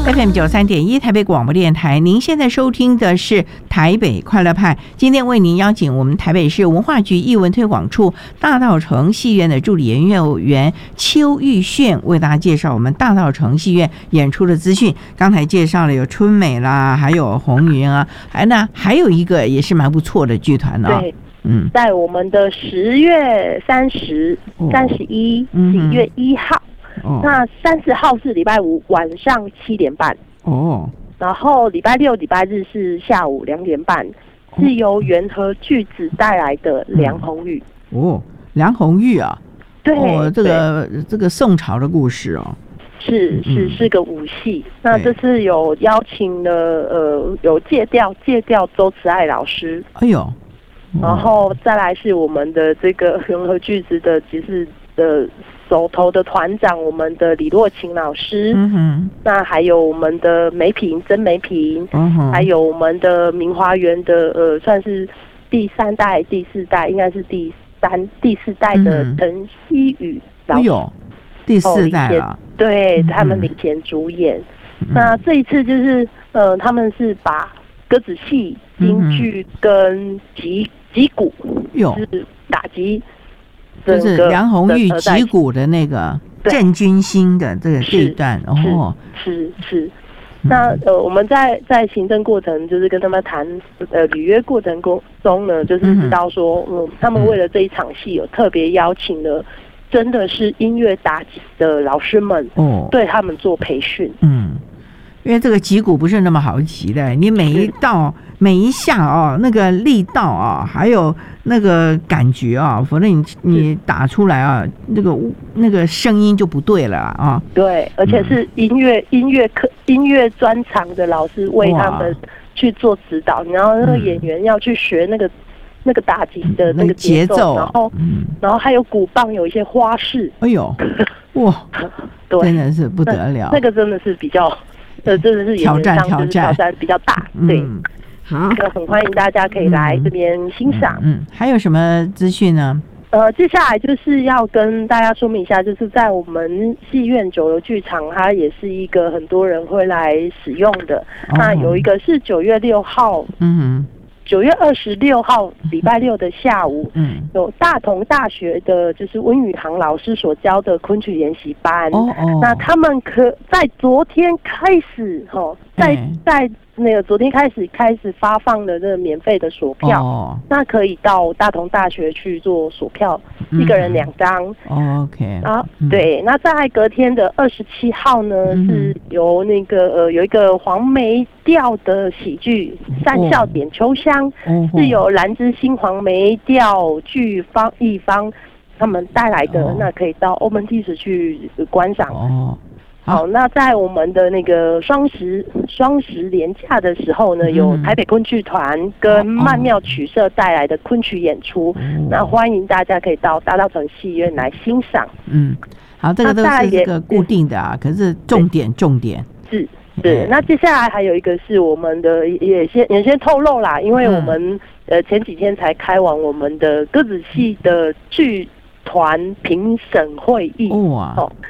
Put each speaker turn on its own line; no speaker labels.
FM93.1台北广播电台，您现在收听的是台北快乐派。今天为您邀请我们台北市文化局艺文推广处大稻埕戏院的助理研究员邱玉炫，为大家介绍我们大稻埕戏院演出的资讯。刚才介绍了有春美啦，还有红云啊，还有一个也是蛮不错的剧团哦。
对，在我们的10月30、31、11月1号。那30号是礼拜五晚上7点半然后礼拜六、礼拜日是下午2点半，是由元和剧子带来的梁红玉。
梁红玉啊，
对，
这个宋朝的故事哦，
是个武戏。那这次有邀请了有借调周慈爱老师，然后再来是我们的这个元和剧子的其实的手头的团长，我们的李若琴老师，那还有我们的曾梅萍，还有我们的明华园的算是第3代、第4代，应该是第4代的陈希宇老师，
第4代了，
对，他们领衔主演。那这一次就是他们是把歌子戏、京剧跟击鼓，是打击。
就是梁红玉击鼓的那个郑君兴的这一段
是。那我们在行政过程，就是跟他们谈履约过程中呢，就是知道说，他们为了这一场戏，有特别邀请了真的是音乐打击的老师们，对他们做培训。
因为这个击鼓不是那么好击的，你每一下那个力道还有那个感觉否则你打出来那个声音就不对了
对，而且是音乐专长的老师为他们去做指导，然后那个演员要去学那个打击的那个节奏，然后还有鼓棒有一些花式，
真的是不得了，
那个真的是比较。真的是
挑战
比较大，对，好，很欢迎大家可以来这边欣赏。
还有什么资讯呢？
接下来就是要跟大家说明一下，就是在我们戏院酒楼剧场，它也是一个很多人会来使用的。那有一个是9月6号，9月26号礼拜六的下午，有大同大学的就是温宇航老师所教的昆曲研习班。那他们在昨天开始在那个昨天开始发放的这个免费的锁票，那可以到大同大学去做锁票，一个人2张。
OK。
对，那在隔天的27号呢，是由那个有一个黄梅调的喜剧《三笑点秋香》，是由蓝之星黄梅调剧一方他们带来的，那可以到欧门蒂斯去观赏。好，那在我们的那个双十连假的时候呢，有台北昆剧团跟曼妙曲社带来的昆曲演出，那欢迎大家可以到大稻埕戏院来欣赏。
好，这个都是一个固定的可是重点
是。那接下来还有一个是我们的也先透露啦，因为我们前几天才开完我们的歌子戏的剧团评审会议